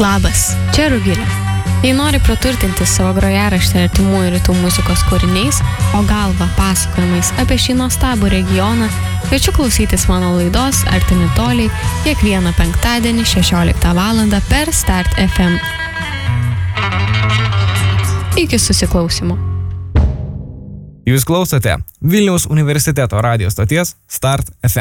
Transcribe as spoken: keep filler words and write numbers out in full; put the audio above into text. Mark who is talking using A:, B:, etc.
A: Labas, čia Rugilė. Jei nori praturtinti savo grojaraštį artimųjų rytų muzikos kūriniais, o galva pasakojimais apie šį nuostabų regioną, kviečiu klausytis mano laidos Artimi toliai kiekvieną penktadienį šešioliktą valandą per Start F M. Iki susiklausimo.
B: Jūs klausote Vilniaus universiteto radijo stoties Start F M.